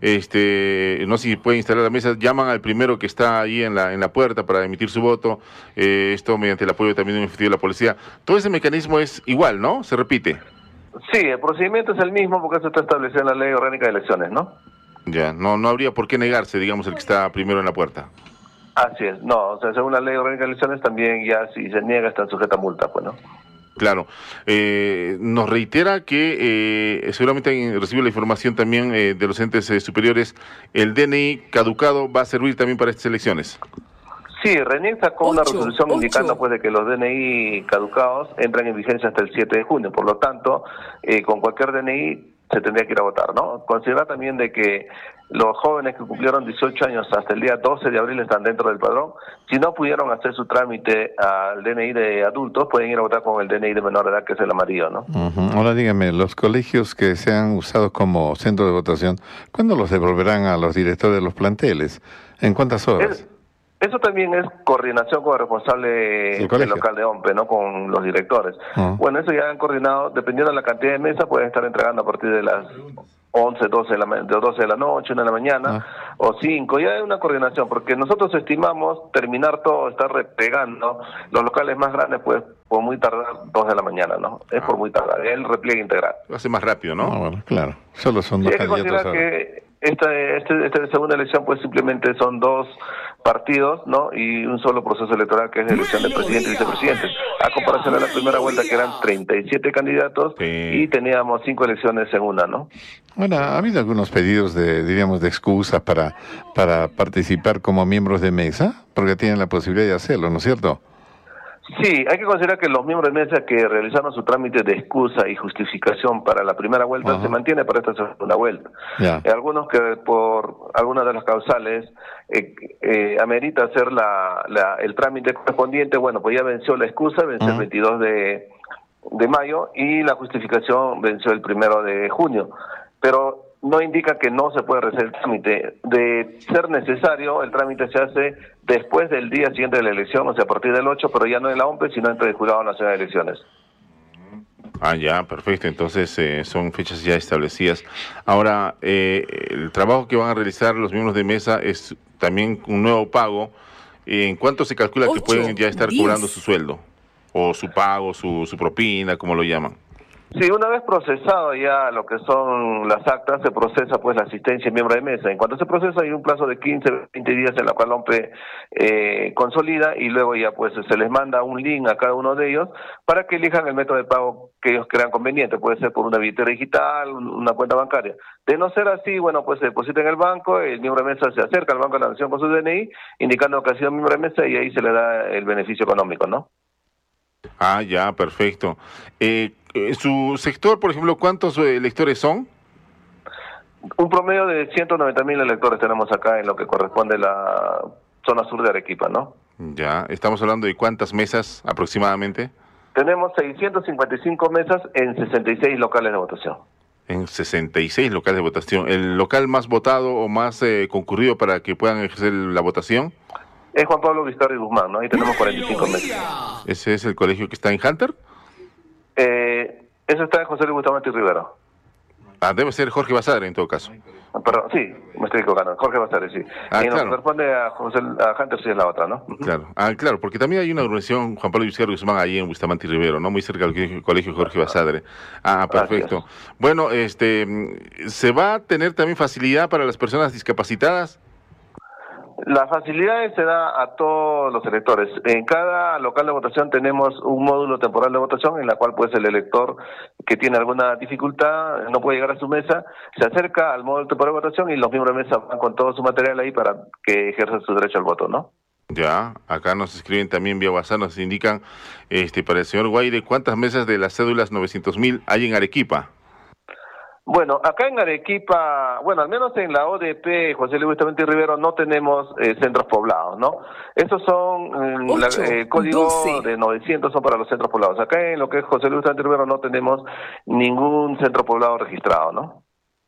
este, no sé si puede instalar la mesa, llaman al primero que está ahí en la en la puerta para emitir su voto, eh, esto mediante el apoyo también de un efectivo de la policía. Todo ese mecanismo es igual, ¿no? ¿Se repite? Sí, el procedimiento es el mismo porque eso está establecido en la Ley Orgánica de Elecciones, ¿no? Ya, no no habría por qué negarse, digamos, el que está primero en la puerta. Así es, no, o sea, según la Ley Orgánica de Elecciones también ya si se niega están sujetas a multa, pues, ¿no? Claro. Eh, nos reitera que eh, seguramente recibe la información también eh, de los entes eh, superiores, el D N I caducado va a servir también para estas elecciones. Sí, RENIEC sacó una resolución ocho. indicando pues de que los D N I caducados entran en vigencia hasta el siete de junio, por lo tanto, eh, con cualquier D N I se tendría que ir a votar, ¿no? Considera también de que los jóvenes que cumplieron dieciocho años hasta el día doce de abril están dentro del padrón. Si no pudieron hacer su trámite al D N I de adultos, pueden ir a votar con el D N I de menor edad, que es el amarillo, ¿no? Uh-huh. Ahora dígame, los colegios que se han usado como centro de votación, ¿cuándo los devolverán a los directores de los planteles? ¿En cuántas horas? Es... Eso también es coordinación con el responsable del local de O M P E, ¿no? Con los directores. Uh-huh. Bueno, eso ya han coordinado, dependiendo de la cantidad de mesas, pueden estar entregando a partir de las once, doce de la, de doce de la noche, una de la mañana, uh-huh. o cinco. Ya hay una coordinación, porque nosotros estimamos terminar todo, estar replegando los locales más grandes, pues, por muy tardar, dos de la mañana, ¿no? Es uh-huh. por muy tardar, el repliegue integral. Lo hace más rápido, ¿no? Ah, bueno, claro. Solo son dos sí, candidatos ahora. Que esta, este, esta segunda elección, pues, simplemente son dos partidos, ¿no? Y un solo proceso electoral que es la elección de presidente y vicepresidente. A comparación de la primera vuelta que eran treinta y siete candidatos sí. y teníamos cinco elecciones en una, ¿no? Bueno, ha habido algunos pedidos de, diríamos, de excusas para, para participar como miembros de mesa, porque tienen la posibilidad de hacerlo, ¿no es cierto? Sí, hay que considerar que los miembros de mesa que realizaron su trámite de excusa y justificación para la primera vuelta Ajá. se mantiene para esta segunda vuelta. Yeah. Eh, algunos que por algunas de las causales eh, eh, amerita hacer la, la, el trámite correspondiente, bueno, pues ya venció la excusa, venció uh-huh. el veintidós de, de mayo y la justificación venció el primero de junio. Pero no indica que no se puede realizar el trámite. De ser necesario, el trámite se hace después del día siguiente de la elección, o sea, a partir del ocho, pero ya no en la O M P E, sino entre el Jurado Nacional de Elecciones. Ah, ya, perfecto. Entonces eh, son fechas ya establecidas. Ahora, eh, el trabajo que van a realizar los miembros de mesa es también un nuevo pago. ¿En cuánto se calcula Ocho, que pueden ya estar diez. cobrando su sueldo? O su pago, su, su propina, como lo llaman. Sí, una vez procesado ya lo que son las actas, se procesa pues la asistencia miembro de mesa. En cuanto se procesa hay un plazo de quince, veinte días en la cual la O M P E eh, consolida y luego ya pues se les manda un link a cada uno de ellos para que elijan el método de pago que ellos crean conveniente. Puede ser por una billetera digital, una cuenta bancaria. De no ser así, bueno, pues se deposita en el banco, el miembro de mesa se acerca al Banco de la Nación con su D N I, indicando que ha sido miembro de mesa y ahí se le da el beneficio económico, ¿no? Ah, ya, perfecto. Eh, ¿Su sector, por ejemplo, cuántos electores son? Un promedio de ciento noventa mil electores tenemos acá en lo que corresponde a la zona sur de Arequipa, ¿no? Ya, estamos hablando de cuántas mesas aproximadamente. Tenemos seiscientas cincuenta y cinco mesas en sesenta y seis locales de votación. En sesenta y seis locales de votación. ¿El local más votado o más eh, concurrido para que puedan ejercer la votación? Es Juan Pablo Vizcarra Guzmán, ¿no? Ahí tenemos cuarenta y cinco mesas. ¿Ese es el colegio que está en Hunter? Eh, eso está en José Luis Bustamante y Rivero. Ah, debe ser Jorge Basadre en todo caso. Perdón, sí, me estoy equivocando. Jorge Basadre, sí. Ah, y claro. nos corresponde a, José, a Hunter, sí es la otra, ¿no? Claro, ah, claro, porque también hay una organización Juan Pablo Vizcarra Guzmán ahí en Bustamante y Rivero, ¿no? Muy cerca del colegio Jorge Basadre. Ah, perfecto. Bueno, este, ¿se va a tener también facilidad para las personas discapacitadas? Las facilidades se da a todos los electores. En cada local de votación tenemos un módulo temporal de votación en la cual pues el elector que tiene alguna dificultad, no puede llegar a su mesa, se acerca al módulo temporal de votación y los miembros de mesa van con todo su material ahí para que ejerza su derecho al voto, ¿no? Ya, acá nos escriben también vía WhatsApp, nos indican este para el señor Guaire, ¿cuántas mesas de las cédulas novecientos mil hay en Arequipa? Bueno, acá en Arequipa, bueno, al menos en la O D P José Luis Bustamante y Rivero no tenemos eh, centros poblados, ¿no? Estos son, eh, la, eh, código doce de novecientos son para los centros poblados. Acá en lo que es José Luis Bustamante y Rivero no tenemos ningún centro poblado registrado, ¿no?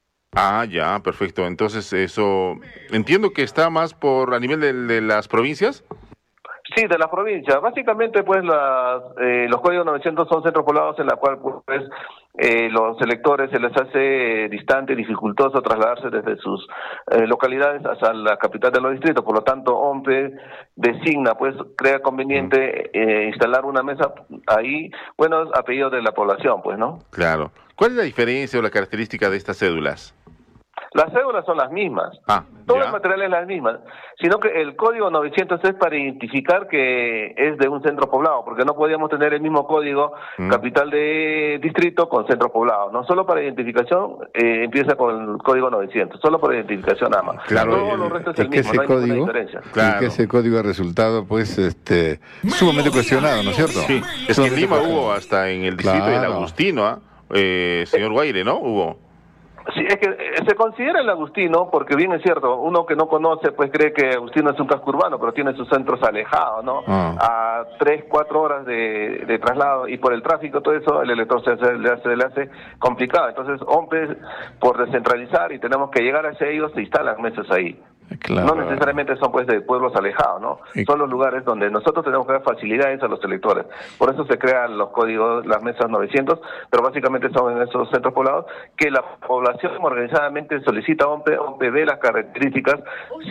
Ah, ya, perfecto. Entonces eso, entiendo que está más por a nivel de, de las provincias. Sí, de las provincias. Básicamente, pues, las, eh, los códigos novecientos son centros poblados en la cual, pues, eh, los electores se les hace distante, dificultoso trasladarse desde sus eh, localidades hasta la capital de los distritos. Por lo tanto, O M P E designa, pues, crea conveniente eh, instalar una mesa ahí, bueno, a pedido de la población, pues, ¿no? Claro. ¿Cuál es la diferencia o la característica de estas cédulas? Las cédulas son las mismas, ah, todo el material es las mismas, sino que el código novecientos es para identificar que es de un centro poblado, porque no podíamos tener el mismo código mm. capital de distrito con centro poblado, no solo para identificación eh, empieza con el código novecientos, solo para identificación nada más. Claro, todo el, lo resto es el el mismo, ese no hay código, ninguna diferencia. Claro. Que ese código ha resultado pues este sumamente cuestionado, ¿no es cierto? Sí, es que en Lima hubo hasta en el distrito claro. del Agustino, ¿eh? Eh, señor Guaire, ¿no? Hubo. Sí, es que se considera el Agustino, porque bien es cierto, uno que no conoce, pues cree que Agustino es un casco urbano, pero tiene sus centros alejados, ¿no? Ah. A tres, cuatro horas de, de traslado, y por el tráfico, todo eso, el elector se, se, le, hace, le hace complicado. Entonces, O M P E, por descentralizar y tenemos que llegar hacia ellos, se instalan mesas ahí. Claro. No necesariamente son pues de pueblos alejados, ¿no? Sí. Son los lugares donde nosotros tenemos que dar facilidades a los electores. Por eso se crean los códigos, las mesas novecientos, pero básicamente son en esos centros poblados que la población organizadamente solicita a O M P E, O M P E ve las características,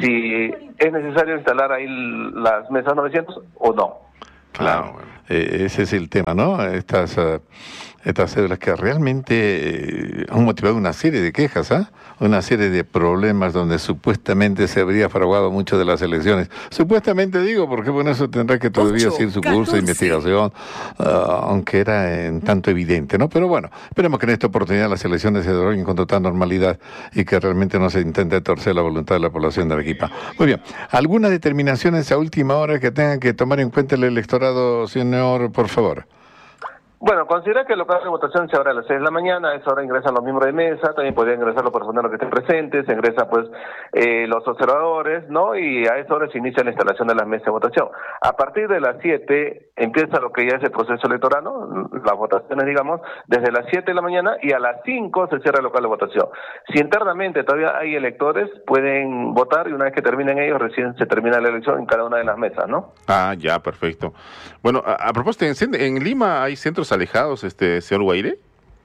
si es necesario instalar ahí las mesas novecientos o no. Claro, eh, ese es el tema, ¿no? Estas uh, estas cédulas que realmente eh, han motivado una serie de quejas, ¿ah? ¿eh? Una serie de problemas donde supuestamente se habría fraguado mucho de las elecciones. Supuestamente digo, porque bueno, eso tendrá que todavía ser su curso de investigación, uh, aunque era en tanto evidente, ¿no? Pero bueno, esperemos que en esta oportunidad las elecciones se desarrollen con total normalidad y que realmente no se intente torcer la voluntad de la población de Arequipa. Muy bien, ¿alguna determinación a última hora que tengan que tomar en cuenta el electorado abogado, señor, por favor. Bueno, considera que el local de votación se abre a las seis de la mañana, a esa hora ingresan los miembros de mesa, también podrían ingresar los personeros que estén presentes, se ingresan pues eh, los observadores, ¿no? Y a esa hora se inicia la instalación de las mesas de votación. A partir de las siete empieza lo que ya es el proceso electoral, ¿no? Las votaciones, digamos, desde las siete de la mañana y a las cinco se cierra el local de votación. Si internamente todavía hay electores, pueden votar y una vez que terminen ellos, recién se termina la elección en cada una de las mesas, ¿no? Ah, ya, perfecto. Bueno, a, a propósito, ¿en, en Lima hay centros alejados, este señor Guaire?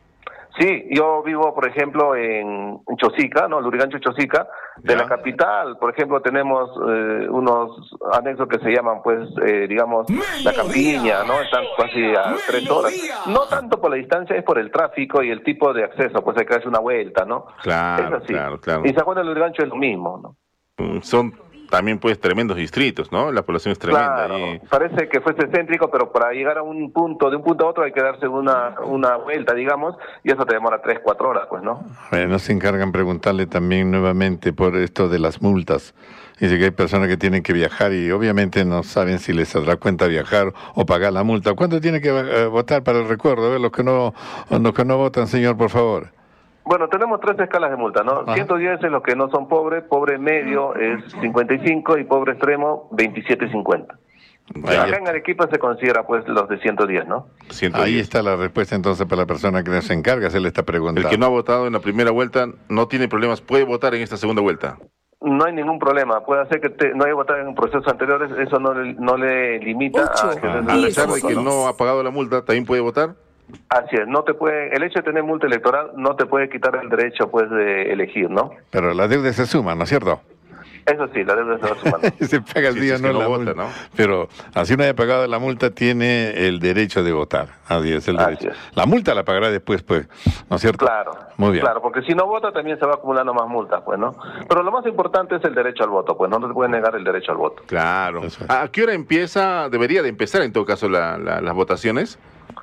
Sí, yo vivo, por ejemplo, en Chosica, ¿no? Lurigancho, Chosica, de ya. La capital. Por ejemplo, tenemos eh, unos anexos que se llaman, pues, eh, digamos, La Campiña, ¿no? Están casi a tres horas. No tanto por la distancia, es por el tráfico y el tipo de acceso, pues hay que hacer una vuelta, ¿no? Claro, claro, claro. Y San Juan de Lurigancho es lo mismo, ¿no? Son también, pues, tremendos distritos, ¿no? La población es tremenda. Claro, y... parece que fuese céntrico, pero para llegar a un punto, de un punto a otro, hay que darse una una vuelta, digamos, y eso te demora tres, cuatro horas, pues, ¿no? Bueno, se encargan preguntarle también nuevamente por esto de las multas. Dice que hay personas que tienen que viajar y obviamente no saben si les saldrá cuenta viajar o pagar la multa. ¿Cuánto tiene que eh, votar para el recuerdo? A ver, los que no, los que no votan, señor, por favor. Bueno, tenemos tres escalas de multa, ¿no? Ajá. ciento diez es los que no son pobres, pobre medio es cincuenta y cinco y pobre extremo veintisiete cincuenta. Acá en Arequipa se considera pues los de ciento diez, ¿no? ciento diez. Ahí está la respuesta entonces para la persona que se encarga, se le está preguntando. El que no ha votado en la primera vuelta no tiene problemas, puede votar en esta segunda vuelta. No hay ningún problema, puede hacer que te, no haya votado en procesos anteriores, eso no le, no le limita Ocho. a... Que a pesar de que no ha pagado la multa, ¿también puede votar? Así es, no te puede, el hecho de tener multa electoral no te puede quitar el derecho pues de elegir, ¿no? Pero la deuda se suma, ¿no es cierto? Eso sí, la deuda se va sumando. Se paga el sí, día, sí, no es que la no multa, vota, ¿no? Pero así no haya pagado la multa, tiene el derecho de votar. Así es, el Así derecho. es. La multa la pagará después, pues, ¿no es cierto? Claro. Muy bien. Claro, porque si no vota también se va acumulando más multas, pues, ¿no? Pero lo más importante es el derecho al voto, pues, no te puede negar el derecho al voto. Claro. ¿A qué hora empieza, debería de empezar en todo caso la, la, las votaciones?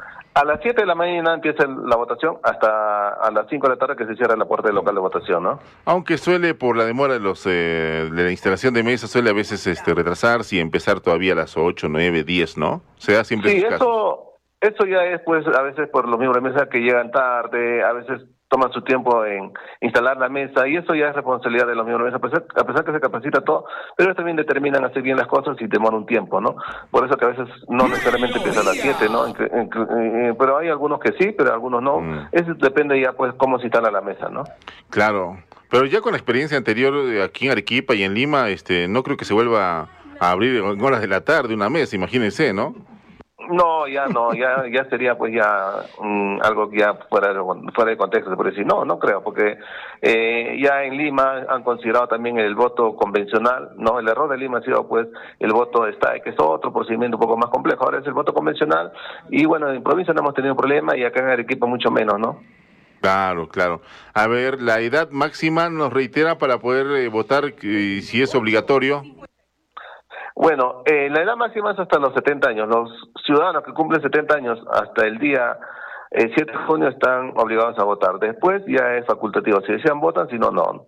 A las siete de la mañana empieza la votación hasta a las cinco de la tarde que se cierra la puerta del local de votación, ¿no? Aunque suele, por la demora de los eh, de la instalación de mesas, suele a veces este, retrasarse y empezar todavía a las ocho, nueve, diez, ¿no? Se da siempre Sí, esos casos. eso, eso ya es, pues, a veces por los miembros de mesa que llegan tarde, a veces toman su tiempo en instalar la mesa, y eso ya es responsabilidad de los miembros de mesa, a pesar, a pesar que se capacita todo, pero ellos también determinan hacer bien las cosas y demora un tiempo, ¿no? Por eso que a veces no necesariamente empieza a las siete, ¿no? En, en, en, pero hay algunos que sí, pero algunos no. Mm. Eso depende ya, pues, cómo se instala la mesa, ¿no? Claro, pero ya con la experiencia anterior aquí en Arequipa y en Lima, este, no creo que se vuelva a abrir en horas de la tarde una mesa, imagínense, ¿no? No, ya no, ya ya sería pues ya um, algo que ya fuera de, fuera de contexto, se puede decir. No, no creo, porque eh, ya en Lima han considerado también el voto convencional, ¿no? El error de Lima ha sido pues el voto está, que es otro procedimiento un poco más complejo, ahora es el voto convencional, y bueno, en provincia no hemos tenido problema y acá en Arequipa mucho menos, ¿no? Claro, claro. A ver, la edad máxima nos reitera para poder eh, votar, eh, si es obligatorio. Bueno, eh, la edad máxima es hasta los setenta años. Los ciudadanos que cumplen setenta años hasta el día eh, siete de junio están obligados a votar. Después ya es facultativo. Si desean, votan, si no, no.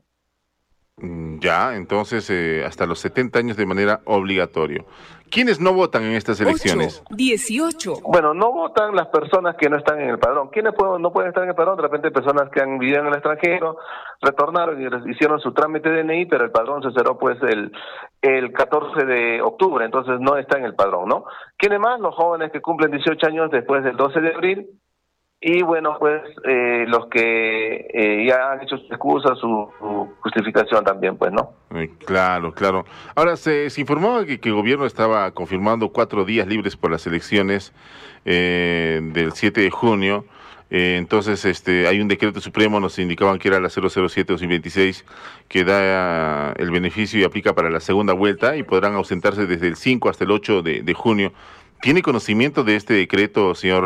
Ya, entonces eh, hasta los setenta años de manera obligatoria. ¿Quiénes no votan en estas elecciones? ocho, dieciocho. Bueno, no votan las personas que no están en el padrón. ¿Quiénes pueden, no pueden estar en el padrón? De repente personas que han vivido en el extranjero, retornaron y hicieron su trámite de D N I, pero el padrón se cerró pues el, el catorce de octubre, entonces no está en el padrón, ¿no? ¿Quiénes más? Los jóvenes que cumplen dieciocho años después del doce de abril. Y bueno, pues eh, los que eh, ya han hecho su excusa, su, su justificación también, pues, ¿no? Eh, claro, claro. Ahora, se, se informaba que, que el gobierno estaba confirmando cuatro días libres por las elecciones eh, del siete de junio. Eh, entonces, este, hay un decreto supremo, nos indicaban que era la cero cero siete dos mil veintiséis, que da el beneficio y aplica para la segunda vuelta y podrán ausentarse desde el cinco hasta el ocho de, de junio. ¿Tiene conocimiento de este decreto, señor